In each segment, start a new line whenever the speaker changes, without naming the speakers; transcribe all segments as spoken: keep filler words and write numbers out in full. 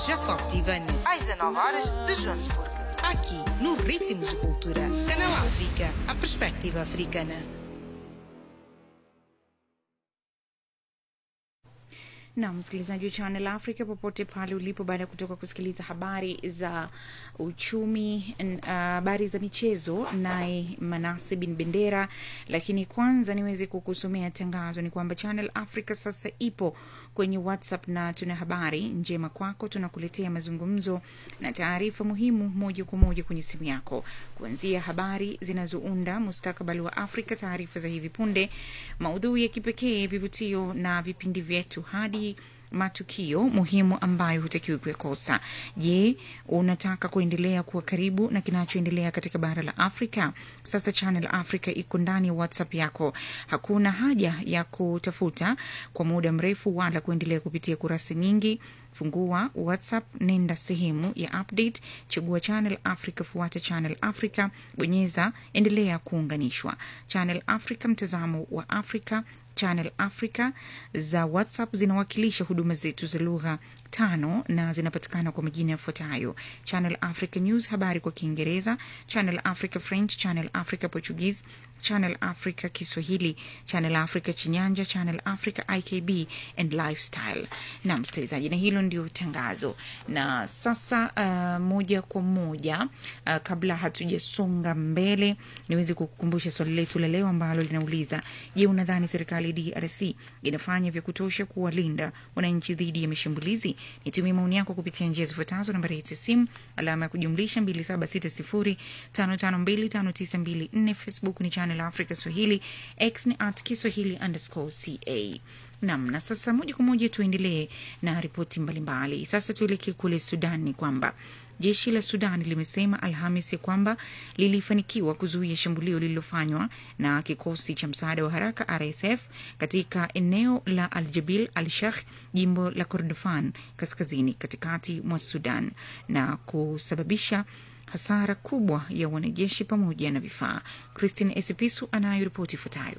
Jacob Tivani, às dezanove horas de Joanesburgo. Aqui, no Ritmos de Cultura. Canal África, a perspectiva africana.
Na msikilizaji wa Channel Africa popote pale ulipo, baada ya kutoka kusikiliza habari za uchumi, habari uh, za michezo naye Manase bin Bendera, lakini kwanza niweze kukusomea tangazo. Ni kwamba Channel Africa sasa ipo kwenye WhatsApp na tuna habari njema kwako. Tunakuletea mazungumzo na taarifa muhimu moja kwa moja kwenye simu yako, kuanzia habari zinazounda mustakabali wa Afrika, taarifa za hivi punde, maudhui ya kipekee, vivutio na vipindi vyetu, hadi matukio muhimu ambayo hutakiwi kuyakosa. Je, unataka kuendelea kuwa karibu na kinachoendelea katika bara la Afrika? Sasa Channel Africa iko ndani ya WhatsApp yako. Hakuna haja ya kutafuta kwa muda mrefu wala kuendelea kupitia kurasa nyingi. Fungua WhatsApp, nenda sehemu ya update, chagua Channel Africa, fuata Channel Africa, bonyeza endelea kuunganishwa. Channel Africa, mtazamo wa Afrika. Channel Africa za WhatsApp zinawakilisha huduma zetu za lugha tano na zinapatikana kwa majina yafuatayo: Channel Africa News, habari kwa Kiingereza; Channel Africa French; Channel Africa Portuguese; Channel Africa Kiswahili; Channel Africa Chinyanja; Channel Africa I K B and Lifestyle. Na msikilizaji, na hilo ndio tangazo. Na sasa uh, moja kwa moja uh, kabla hatujasonga mbele, niweze kukukumbusha swali letu la leo ambalo linauliza: je, unadhani serikali D R C inafanya vya kutosha kuwalinda wananchi dhidi ya mashambulizi? Nitumie maoni yako kupitia njia zifuatazo: nambari ya simu alama ya kujumlisha mbili saba sita sifuri tano tano mbili tano tisa mbili nne, Facebook ni Channel Africa Swahili, X ni at Kiswahili underscore ca. Naam, na sasa moja kwa moja tuendelee na ripoti mbalimbali. Sasa tuelekee kule Sudan. Ni kwamba jeshi la Sudan limesema Alhamisi kwamba lilifanikiwa kuzuia shambulio lililofanywa na kikosi cha msaada wa haraka R S F katika eneo la Al-Jabil al-Sheikh, jimbo la Kordofan, kaskazini katikati mwa Sudan, na kusababisha hasara kubwa ya wanajeshi pamoja na vifaa. Christine Esipisu anayo ripoti ifuatayo.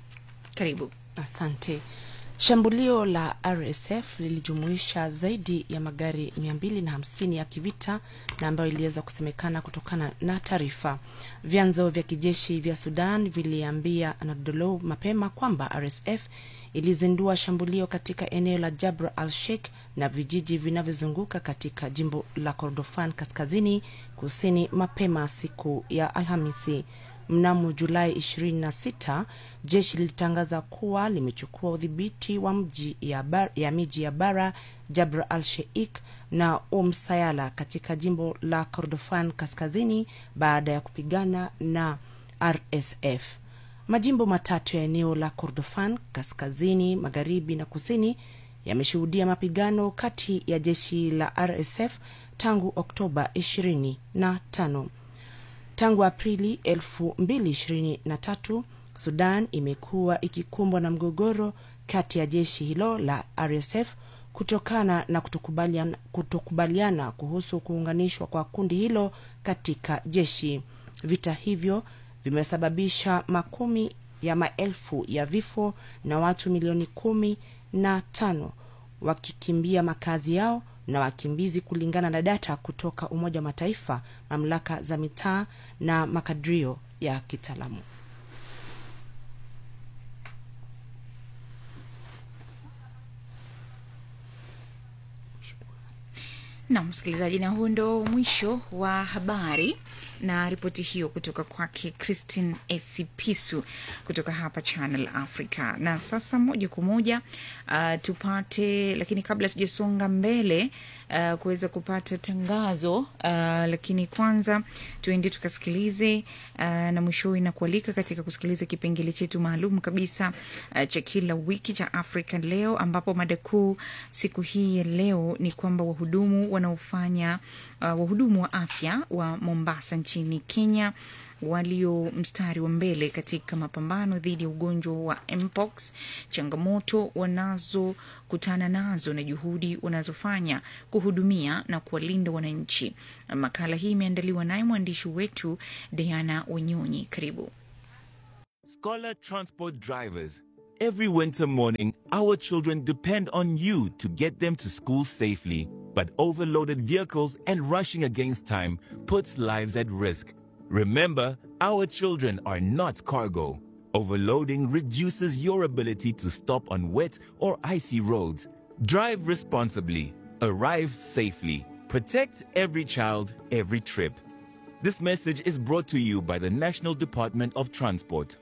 Karibu.
Asante. Shambulio la R S F lilijumuisha zaidi ya magari mia mbili na hamsini ya kivita, na ambayo iliweza kusemekana kutokana na taarifa. Vyanzo vya kijeshi vya Sudan viliambia Anadolu mapema kwamba R S F ilizindua shambulio katika eneo la Jabra al-Sheikh na vijiji vinavyozunguka katika jimbo la Kordofan kaskazini kusini mapema siku ya Alhamisi. Mnamo Julai ishirini na sita, jeshi lilitangaza kuwa limechukua udhibiti wa mji ya, bar, ya miji ya Bara, Jabra al-Sheikh na Umm Sayala katika jimbo la Kordofan kaskazini baada ya kupigana na R S F. Majimbo matatu ya eneo la Kordofan kaskazini, magharibi na kusini yameshuhudia mapigano kati ya jeshi la R S F tangu Oktoba ishirini na tano. Tangu Aprili elfu mbili ishirini na tatu, Sudan imekuwa ikikumbwa na mgogoro kati ya jeshi hilo la R S F kutokana na kutokubaliana, kutokubaliana kuhusu kuunganishwa kwa kundi hilo katika jeshi. Vita hivyo vimesababisha makumi ya maelfu ya vifo na watu milioni kumi na tano wakikimbia makazi yao na wakimbizi, kulingana na data kutoka Umoja wa Mataifa, mamlaka za mitaa na makadirio ya kitaalamu.
Na msikilizaji, na huo ndo mwisho wa habari na ripoti hiyo kutoka kwake Christine Esipisu kutoka hapa Channel Africa. Na sasa moja kwa moja uh, tupate, lakini kabla tujasonga mbele uh, kuweza kupata tangazo, uh, lakini kwanza tuende tukasikilize uh, na mwisho na kualika katika kusikiliza kipengele chetu maalum kabisa uh, cha kila wiki cha Africa Leo, ambapo mada kuu siku hii ya leo ni kwamba wahudumu wanaofanya uh, wahudumu wa afya wa Mombasa nchini Kenya walio mstari wa mbele katika mapambano dhidi ya ugonjwa wa Mpox, changamoto wanazokutana nazo na juhudi wanazofanya kuhudumia na kuwalinda wananchi. Makala hii imeandaliwa naye mwandishi wetu Diana Wanyonyi. Karibu.
Scholar Transport Drivers, every winter morning, our children depend on you to get them to school safely. but overloaded vehicles and rushing against time puts lives at risk. Remember, our children are not cargo. Overloading reduces your ability to stop on wet or icy roads. Drive responsibly. Arrive safely. Protect every child, every trip. This message is brought to you by the National Department of Transport.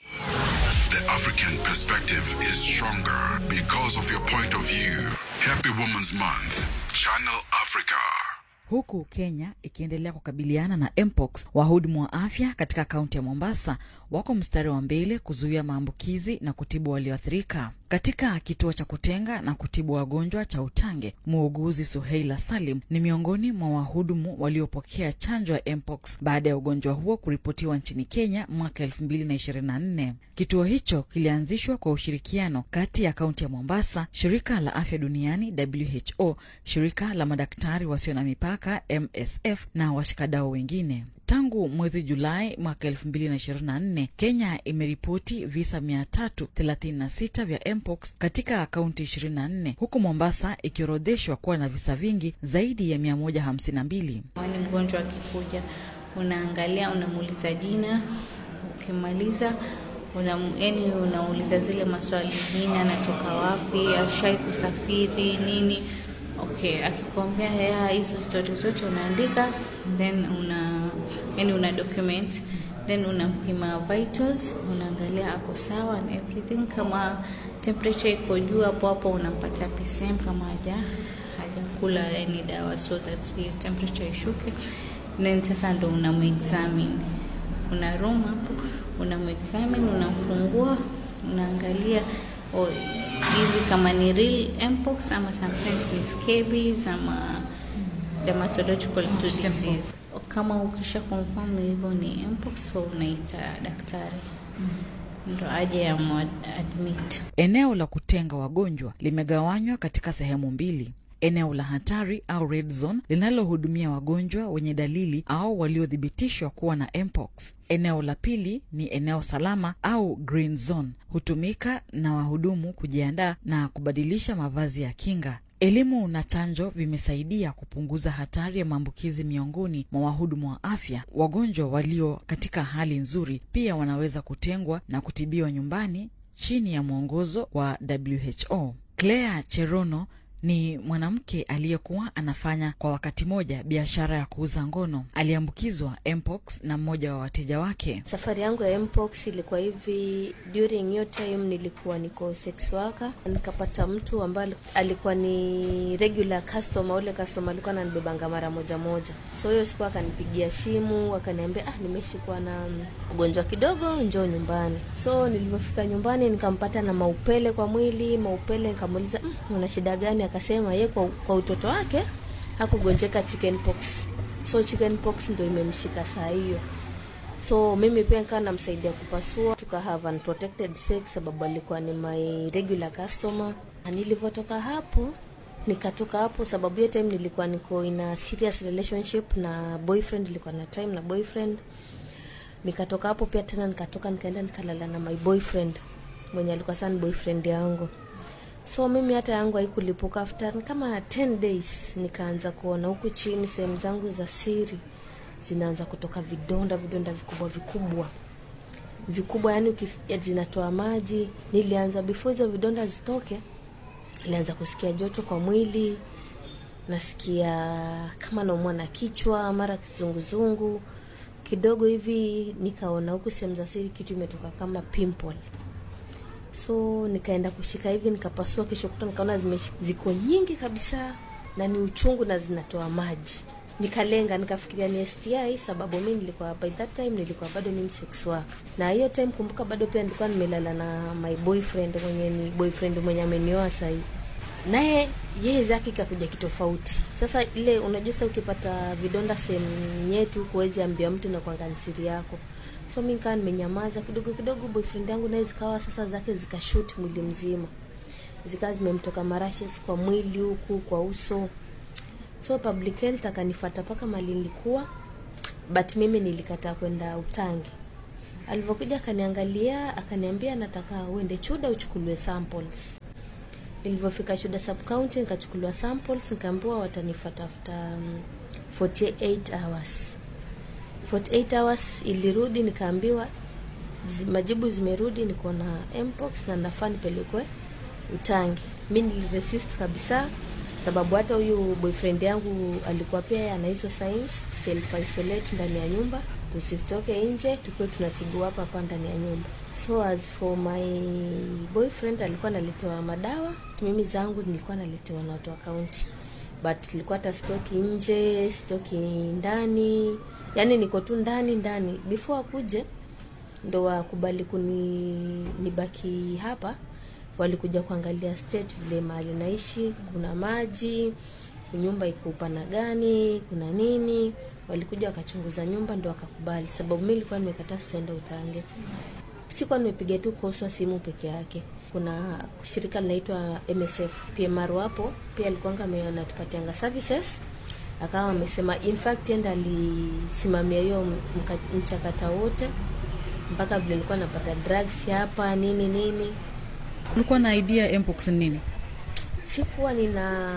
The African perspective is stronger because of your point of view. Happy Women's Month. Channel Africa.
Huku Kenya ikiendelea kukabiliana na mpox, wahudumu wa afya katika kaunti ya Mombasa wako mstari wa mbele kuzuia maambukizi na kutibu walioathirika. Katika kituo cha kutenga na kutibu wagonjwa cha Utange, muuguzi Suheila Salim ni miongoni mwa wahudumu waliopokea chanjo ya mpox baada ya ugonjwa huo kuripotiwa nchini Kenya mwaka elfu mbili na ishirini na nne. Kituo hicho kilianzishwa kwa ushirikiano kati ya kaunti ya Mombasa, shirika la afya duniani W H O, shirika la madaktari wasio na mipaka M S F na washikadau wengine. Tangu mwezi Julai mwaka elfu mbili na ishirini na nne, Kenya imeripoti visa mia tatu thelathini na sita vya mpox katika kaunti ishirini na nne, huku Mombasa ikiorodheshwa kuwa na visa vingi zaidi ya mia moja hamsini na mbili.
Wani mgonjwa akikuja, unaangalia, unamuuliza jina, ukimaliza una yani unauliza zile maswali, nini, anatoka wapi, ashai kusafiri nini. Okay, akikwambia ya hizo stories zote unaandika, then una yani una document, then unampima vitals, unaangalia ako sawa and everything. Kama temperature iko juu, hapo hapo unampatia P C M kama haja hajakula yani dawa, so that his temperature ishuke. Then sasa ndo unamuexamine. Kuna room hapo, unamuexamine, unamfungua, unaangalia oh, hizi kama ni real mpox ama sometimes ni scabies ama dermatological disease. Kama ukisha confirm hivyo ni mpox, so unaita daktari ndo aje admit.
Eneo la kutenga wagonjwa limegawanywa katika sehemu mbili. Eneo la hatari au red zone linalohudumia wagonjwa wenye dalili au waliothibitishwa kuwa na mpox. Eneo la pili ni eneo salama au green zone, hutumika na wahudumu kujiandaa na kubadilisha mavazi ya kinga. Elimu na chanjo vimesaidia kupunguza hatari ya maambukizi miongoni mwa wahudumu wa afya. Wagonjwa walio katika hali nzuri pia wanaweza kutengwa na kutibiwa nyumbani chini ya mwongozo wa W H O. Claire Cherono ni mwanamke aliyekuwa anafanya kwa wakati moja biashara ya kuuza ngono. Aliambukizwa mpox na mmoja wa wateja wake.
Safari yangu ya mpox ilikuwa hivi, during your time nilikuwa niko sex worker, nikapata mtu ambaye alikuwa ni regular customer. Ule customer alikuwa ananibebanga mara moja moja. So hiyo siku akanipigia simu, akaniambia ah, nimeshikwa na ugonjwa kidogo, njoo nyumbani. So nilipofika nyumbani nikampata na maupele kwa mwili, maupele. Nikamuuliza mmm, una shida gani? Akasema yeye kwa, kwa utoto wake hakugonjeka chickenpox. So chickenpox ndio imemshika saa hiyo. So mimi pia nikawa namsaidia kupasua, tuka have unprotected sex sababu alikuwa ni my regular customer. Nilipotoka hapo, nikatoka hapo sababu hiyo time nilikuwa niko in a serious relationship na boyfriend, nilikuwa na time na boyfriend. Nikatoka hapo pia tena nikatoka nikaenda nikalala na my boyfriend mwenye alikuwa sana boyfriend yangu. So mimi hata yangu haikulipuka. After kama ten days nikaanza kuona huku chini sehemu zangu za siri zinaanza kutoka vidonda, vidonda vikubwa vikubwa. Vikubwa yani zinatoa maji. Nilianza before hizo vidonda zitoke, nilianza kusikia joto kwa mwili. Nasikia kama naumwa na kichwa, mara kizunguzungu. Kidogo hivi nikaona huku sehemu za siri kitu imetoka kama pimple. So nikaenda kushika hivi, nikapasua, kesho kuta nikaona ziko nyingi kabisa na ni uchungu na zinatoa maji. Nikalenga, nikafikiria ni S T I sababu mimi nilikuwa by that time nilikuwa bado ni sex worker. Na hiyo time kumbuka bado pia nilikuwa nimelala na my boyfriend mwenye ni boyfriend mwenye amenioa sasa. Naye yeye zake kakuja kitofauti. Sasa ile unajua sasa ukipata vidonda sehemu yetu huwezi ambia mtu na kuangalia siri yako. So mimi kan nimenyamaza kidogo kidogo. Boyfriend yangu naye zikawa sasa zake zikashoot mwili mzima. Zikawa zimemtoka marashes kwa mwili huku, kwa uso. So public health akanifuata paka mali nilikuwa, but mimi nilikataa kwenda Utange. Alipokuja akaniangalia, akaniambia nataka uende Chuda uchukuliwe samples. Nilipofika Chuda sub county nikachukuliwa samples, nikaambiwa watanifuata after um, forty-eight hours. forty-eight hours ilirudi, nikaambiwa majibu zimerudi, niko na mpox na nafaa nipelekwe Utangi. Mimi niliresist kabisa, sababu hata huyu boyfriend yangu alikuwa pia anaitwa science self isolate ndani ya nyumba, usitoke nje, tukue tunatibu hapa hapa ndani ya nyumba. So as for my boyfriend, alikuwa analetewa madawa, mimi zangu nilikuwa naletewa na watu wa county, but nilikuwa hata stoki nje, stoki ndani, yani niko tu ndani ndani. Before akuje ndo wakubali kuni nibaki hapa, walikuja kuangalia state vile mahali naishi, kuna maji, nyumba iko upana gani, kuna nini. Walikuja wakachunguza nyumba ndo wakakubali, sababu mimi nilikuwa nimekataa stenda Utange. Sikuwa nimepiga tu koswa simu peke yake. Kuna shirika linaloitwa M S F P M R hapo pia alikuwa anatupatia services, akawa amesema in fact enda alisimamia hiyo mchakata wote mpaka vile nilikuwa napata drugs hapa nini nini.
Ulikuwa na idea mpox ni nini?
Sikuwa nina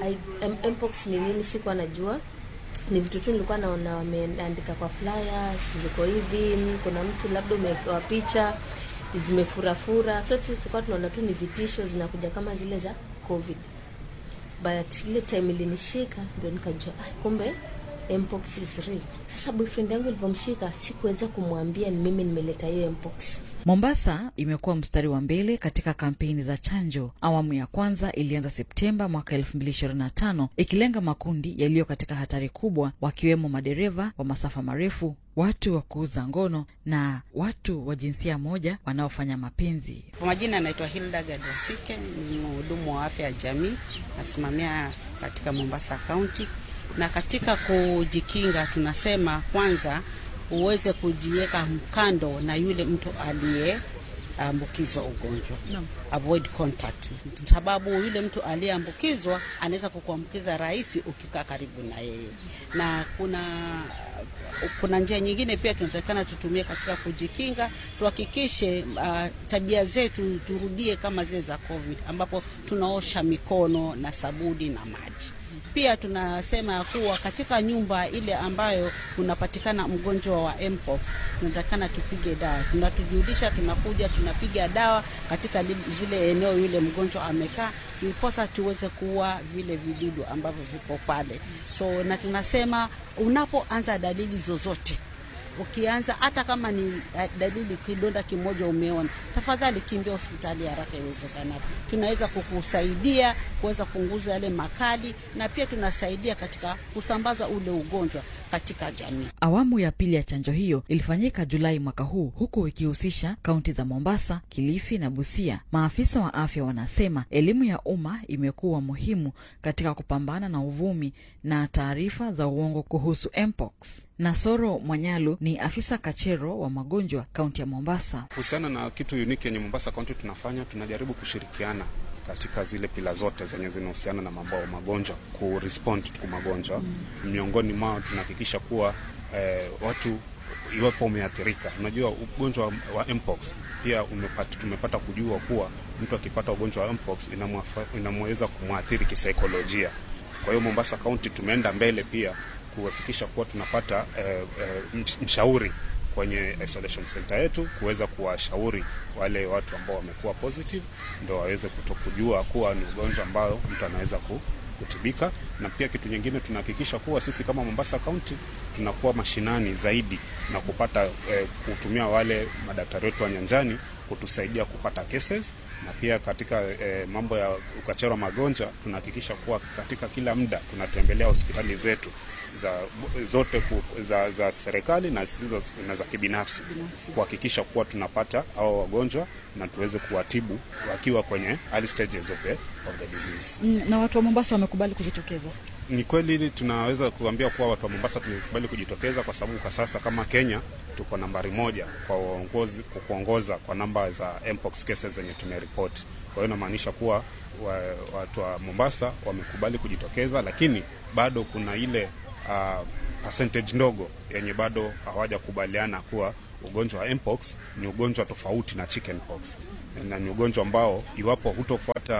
mpox ni nini, sikuwa najua. Ni vitu tu nilikuwa naona wameandika kwa flyers, ziko hivi, kuna mtu labda umewekewa picha zimefurafura. So sisi tulikuwa tunaona tu ni vitisho zinakuja kama zile za COVID. But ile time ilinishika ndio nikajua ah, kumbe mpox is real. Sasa boyfriend yangu alivomshika sikuweza kumwambia ni mimi nimeleta hiyo mpox.
Mombasa imekuwa mstari wa mbele katika kampeni za chanjo. Awamu ya kwanza ilianza Septemba mwaka elfu mbili ishirini na tano ikilenga makundi yaliyo katika hatari kubwa, wakiwemo madereva wa masafa marefu, watu wa kuuza ngono na watu wa jinsia moja wanaofanya mapenzi.
Kwa majina naitwa Hilda Gadwasike, ni mhudumu wa afya ya jamii, nasimamia katika Mombasa County. Na katika kujikinga tunasema kwanza uweze kujiweka mkando na yule mtu aliyeambukizwa ugonjwa. No. Avoid contact. Sababu yule mtu aliyeambukizwa anaweza kukuambukiza rahisi ukikaa karibu na yeye. Na kuna kuna njia nyingine pia tunatakana tutumie katika kujikinga, tuhakikishe uh, tabia zetu turudie kama zile za COVID, ambapo tunaosha mikono na sabuni na maji. Pia tunasema kuwa katika nyumba ile ambayo unapatikana mgonjwa wa mpox, tunatakana tupige dawa. Tunatujulisha, tunakuja tunapiga dawa katika zile eneo yule mgonjwa amekaa, ndiposa tuweze kuua vile vidudu ambavyo vipo pale. So na tunasema unapoanza dalili zozote, ukianza hata kama ni dalili kidonda kimoja umeona, tafadhali kimbia hospitali haraka iwezekanavyo. Tunaweza kukusaidia kuweza kupunguza yale makali, na pia tunasaidia katika kusambaza ule ugonjwa katika jamii.
Awamu ya pili ya chanjo hiyo ilifanyika Julai mwaka huu, huku ikihusisha kaunti za Mombasa, Kilifi na Busia. Maafisa wa afya wanasema elimu ya umma imekuwa muhimu katika kupambana na uvumi na taarifa za uongo kuhusu mpox. Nasoro Mwanyalu ni afisa kachero wa magonjwa kaunti ya Mombasa.
Kuhusiana na kitu unique yenye Mombasa County tunafanya, tunajaribu kushirikiana katika zile pila zote zenye zinahusiana na mambo ya magonjwa, ku respond kwa magonjwa. Mm. Miongoni mwao tunahakikisha kuwa eh, watu iwapo umeathirika. Unajua ugonjwa wa mpox pia umepata, tumepata kujua kuwa mtu akipata ugonjwa wa mpox inamweza kumwathiri kisaikolojia. Kwa hiyo Mombasa County tumeenda mbele pia kuhakikisha kuwa tunapata eh, eh, mshauri kwenye isolation center yetu, kuweza kuwashauri wale watu ambao wamekuwa positive ndio waweze kutokujua kuwa ni ugonjwa ambao mtu anaweza kutibika. Na pia kitu nyingine tunahakikisha kuwa sisi kama Mombasa County tunakuwa mashinani zaidi na kupata eh, kutumia wale madaktari wetu wa nyanjani kutusaidia kupata cases. Na pia katika eh, mambo ya ukachero wa magonjwa tunahakikisha kuwa katika kila muda tunatembelea hospitali zetu za zote ku, za za serikali na zizo na za kibinafsi kuhakikisha kuwa tunapata hao wagonjwa na tuweze kuwatibu wakiwa kwenye early stages of the, of the disease.
Na watu wa Mombasa wamekubali kujitokeza.
Ni kweli tunaweza kuambia kuwa watu wa Mombasa tumekubali kujitokeza, kwa sababu kwa sasa kama Kenya tuko nambari moja kwa uongozi kwa kuongoza kwa namba za mpox cases zenye tumeripoti. Kwa hiyo inamaanisha kuwa wa, watu wa Mombasa wamekubali kujitokeza, lakini bado kuna ile uh, percentage ndogo yenye bado hawajakubaliana kuwa ugonjwa wa mpox ni ugonjwa tofauti na chickenpox, na ni ugonjwa ambao iwapo hutofuata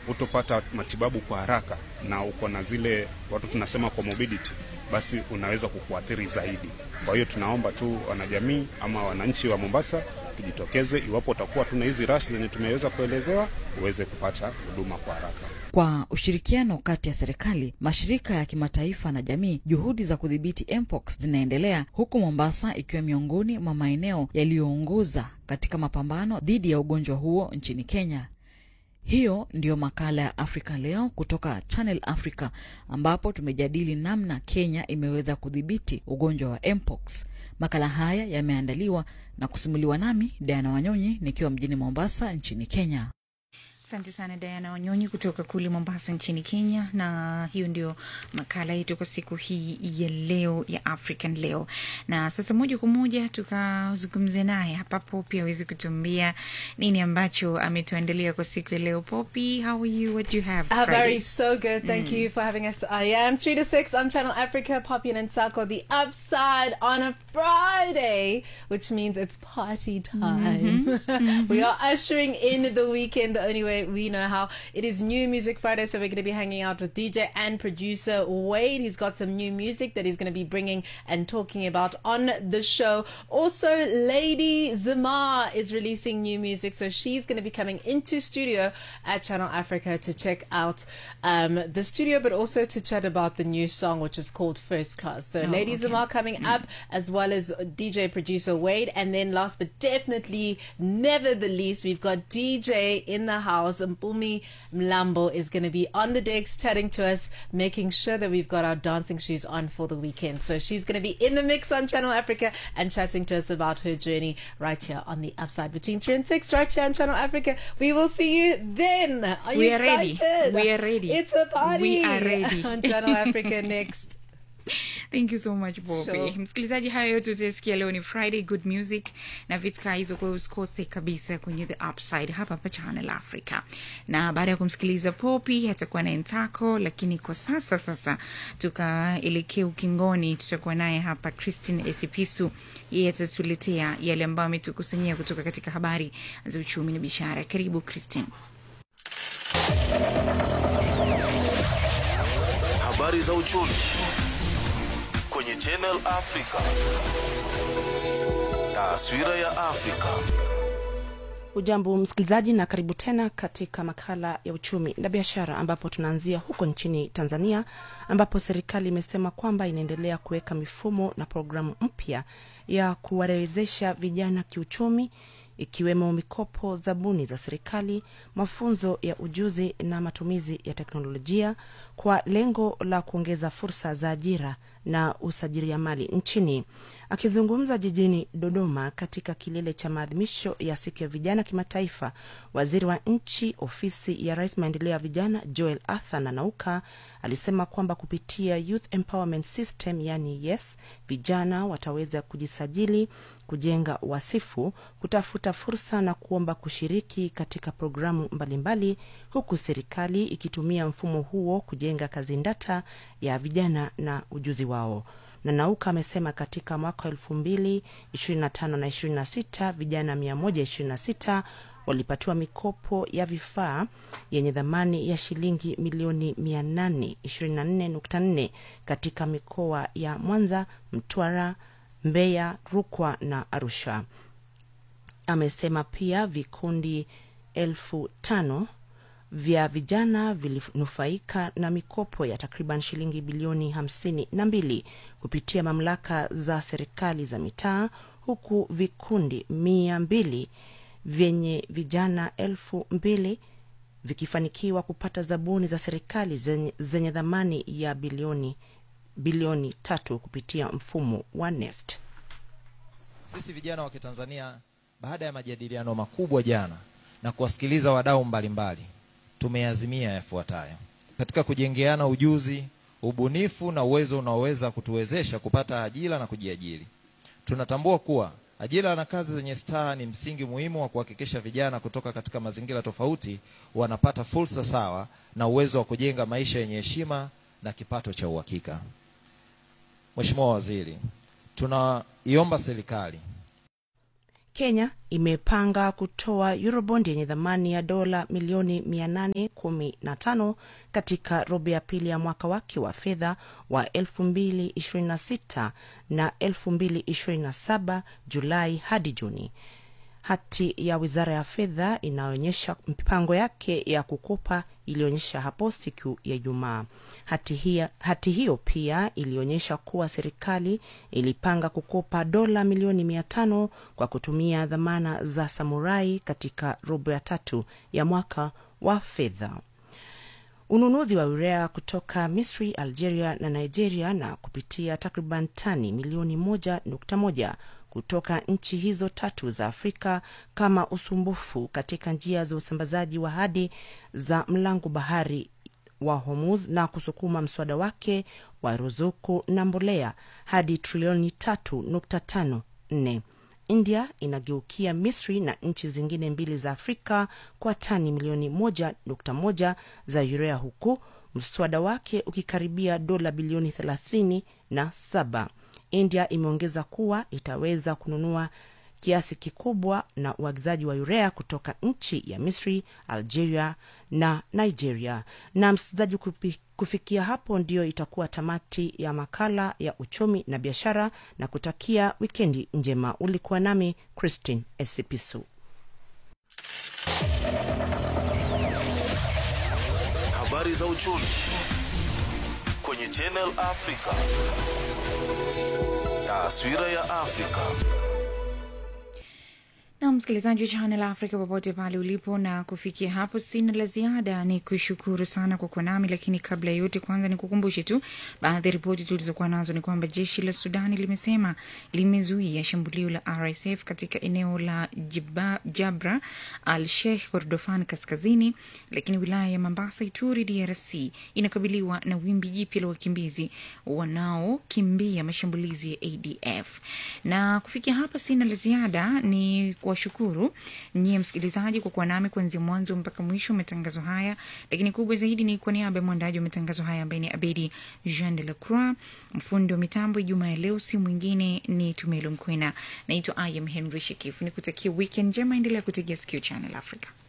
utopata matibabu kwa haraka na uko na zile watu tunasema comorbidity, basi unaweza kukuathiri zaidi. Kwa hiyo tunaomba tu wanajamii ama wananchi wa Mombasa tujitokeze, iwapo utakuwa tuna hizi rush zenye tumeweza kuelezewa, uweze kupata huduma kwa haraka.
Kwa ushirikiano kati ya serikali, mashirika ya kimataifa na jamii, juhudi za kudhibiti mpox zinaendelea, huku Mombasa ikiwa miongoni mwa maeneo yaliyoongoza katika mapambano dhidi ya ugonjwa huo nchini Kenya. Hiyo ndiyo makala ya Afrika Leo kutoka Channel Africa, ambapo tumejadili namna Kenya imeweza kudhibiti ugonjwa wa mpox. Makala haya yameandaliwa na kusimuliwa nami Diana Wanyonyi nikiwa mjini Mombasa nchini Kenya.
Asante sana Diana Wanyonyi kutoka kule Mombasa nchini Kenya, na hiyo ndio makala yetu kwa siku hii ya leo ya African Leo. Na sasa moja kwa moja tukazungumze naye hapa Poppy aweze kutuambia nini ambacho ametuandalia kwa siku ya leo. Poppy, how are you? What do you have?
Uh, very so good. Thank mm. you for having us. I am three to six on Channel Africa, Poppy and Nsako, the Upside on a Friday, which means it's party time.
Mm-hmm. Mm-hmm.
We are ushering in the weekend the only way we know how. It is New Music Friday, so we're going to be hanging out with D J and producer Wade. He's got some new music that he's going to be bringing and talking about on the show. Also, Lady Zamar is releasing new music, so she's going to be coming into studio at Channel Africa to check out um, the studio, but also to chat about the new song, which is called First Class. So, oh, Lady okay. Zamar coming mm. up, as well as D J producer Wade. And then last but definitely never the least, we've got D J in the house. Mpumi Mlambo is going to be on the decks chatting to us, making sure that we've got our dancing shoes on for the weekend. So she's going to be in the mix on Channel Africa and chatting to us about her journey right here on the Upside between three and six, right here on Channel Africa. We will see you then. Are you
we are
excited?
Ready. We are ready.
It's a party.
We are ready.
On Channel Africa next.
Thank you so much, Bobby.
Sure.
Msikilizaji, hayo yote utasikia leo ni Friday, good music na vitu kama hizo, kwa usikose kabisa kwenye The Upside hapa hapa Channel Africa. Na baada ya kumsikiliza Poppy atakuwa na Ntako, lakini kwa sasa sasa tukaelekea ukingoni, tutakuwa naye hapa Christine Esipisu. Yeye atatuletea yale ambayo ametukusanyia kutoka katika habari za uchumi na biashara. Karibu Christine.
Habari za uchumi kwenye Channel Africa. Taswira ya Afrika.
Ujambo msikilizaji, na karibu tena katika makala ya uchumi na biashara, ambapo tunaanzia huko nchini Tanzania, ambapo serikali imesema kwamba inaendelea kuweka mifumo na programu mpya ya kuwawezesha vijana kiuchumi, ikiwemo mikopo, zabuni za serikali, mafunzo ya ujuzi na matumizi ya teknolojia, kwa lengo la kuongeza fursa za ajira na usajiliamali nchini. Akizungumza jijini Dodoma katika kilele cha maadhimisho ya siku ya vijana kimataifa, waziri wa nchi ofisi ya Rais maendeleo ya vijana Joel Arthur Nanauka alisema kwamba kupitia Youth Empowerment System, yani YES, vijana wataweza kujisajili, kujenga wasifu, kutafuta fursa na kuomba kushiriki katika programu mbalimbali, huku serikali ikitumia mfumo huo kujenga kazindata ya vijana na ujuzi wao. Nanauka amesema katika mwaka elfu mbili ishirini na tano na ishirini na sita vijana mia moja ishirini na sita walipatiwa mikopo ya vifaa yenye dhamani ya shilingi milioni mia nane ishirini na nne nukta nne katika mikoa ya Mwanza, Mtwara, Mbeya, Rukwa na Arusha. Amesema pia vikundi elfu tano vya vijana vilinufaika na mikopo ya takriban shilingi bilioni hamsini na mbili kupitia mamlaka za serikali za mitaa, huku vikundi mia mbili vyenye vijana elfu mbili vikifanikiwa kupata zabuni za serikali zenye, zenye dhamani ya bilioni bilioni tatu kupitia mfumo wa Nest.
Sisi vijana wa Kitanzania, baada ya majadiliano makubwa jana na kuwasikiliza wadau mbalimbali, tumeazimia yafuatayo: katika kujengeana ujuzi, ubunifu na uwezo unaoweza kutuwezesha kupata ajira na kujiajiri. Tunatambua kuwa ajira na kazi zenye staha ni msingi muhimu wa kuhakikisha vijana kutoka katika mazingira tofauti wanapata fursa sawa na uwezo wa kujenga maisha yenye heshima na kipato cha uhakika. Mheshimiwa Waziri, tunaiomba serikali.
Kenya imepanga kutoa Eurobond yenye thamani ya dola milioni mia nane kumi na tano katika robo ya pili ya mwaka wake wa fedha wa elfu mbili ishirini na sita na elfu mbili ishirini na saba Julai hadi Juni. Hati ya Wizara ya Fedha inaonyesha mpango yake ya kukopa ilionyesha hapo siku ya Ijumaa. Hati hiyo, hati hiyo pia ilionyesha kuwa serikali ilipanga kukopa dola milioni mia tano kwa kutumia dhamana za Samurai katika robo ya tatu ya mwaka wa fedha. Ununuzi wa urea kutoka Misri, Algeria na Nigeria na kupitia takriban tani milioni moja nukta moja kutoka nchi hizo tatu za Afrika kama usumbufu katika njia za usambazaji wa hadi za mlango bahari wa Hormuz na kusukuma mswada wake wa ruzuku na mbolea hadi trilioni tatu nukta tano nne. India inageukia Misri na nchi zingine mbili za Afrika kwa tani milioni moja nukta moja za urea, huku mswada wake ukikaribia dola bilioni thelathini na saba. India imeongeza kuwa itaweza kununua kiasi kikubwa na uagizaji wa urea kutoka nchi ya Misri, Algeria na Nigeria. Na msikilizaji, kufikia hapo ndio itakuwa tamati ya makala ya uchumi na biashara, na kutakia wikendi njema. Ulikuwa nami Christine Esipisu.
Habari za uchumi kwenye Channel Africa. Taswira ya Afrika.
Na msikilizaji wa Channel Africa popote pale ulipo, na kufikia hapo sina la ziada, ni kushukuru sana kwa kuwa nami. Lakini kabla ya yote, kwanza ni kukumbushe tu baadhi ya ripoti tulizokuwa nazo. Ni kwamba jeshi la Sudani limesema limezuia shambulio la R S F katika eneo la Jiba, Jabra al-Sheikh Kordofan kaskazini, lakini wilaya ya Mombasa, Ituri, D R C inakabiliwa na wimbi jipya la wakimbizi wanaokimbia mashambulizi ya A D F. Na kufikia hapa sina la ziada, ni kuwashukuru nyie msikilizaji kwa kuwa nami kuanzia mwanzo mpaka mwisho matangazo haya. Lakini kubwa zaidi ni kwa niaba ya mwandaji wa matangazo haya ambaye ni Abedi Jean de la Croix, mfundi wa mitambo Ijumaa ya leo si mwingine ni Tumelo Mkwena. Naitwa I am Henry Shekifu, nikutakia weekend njema, endelea kutegea sikio Channel Africa.